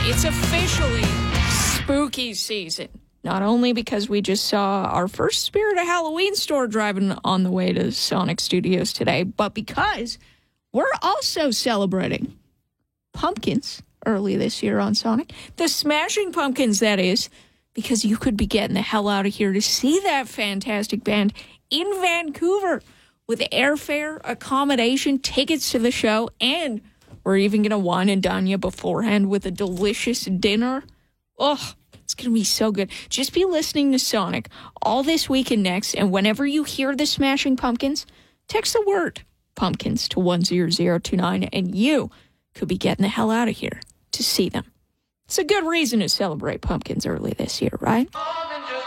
It's officially spooky season. Not only because we just saw our first Spirit of Halloween store driving on the way to Sonic Studios today, but because we're also celebrating pumpkins early this year on Sonic. The Smashing Pumpkins, that is, because you could be getting the hell out of here to see that fantastic band in Vancouver with airfare, accommodation, tickets to the show, and we're even going to wine and dine you beforehand with a delicious dinner. Oh, it's going to be so good. Just be listening to Sonic all this week and next, and whenever you hear the Smashing Pumpkins, text the word pumpkins to 10029, and you could be getting the hell out of here to see them. It's a good reason to celebrate pumpkins early this year, right?